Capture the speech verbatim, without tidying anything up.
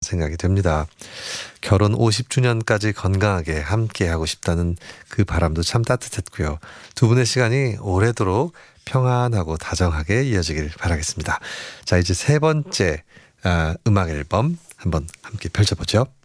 생각이 됩니다. 결혼 오십 주년까지 건강하게 함께하고 싶다는 그 바람도 참 따뜻했고요. 두 분의 시간이 오래도록 평안하고 다정하게 이어지길 바라겠습니다. 자, 이제 세 번째 아, 음악 앨범 한번 함께 펼쳐보죠.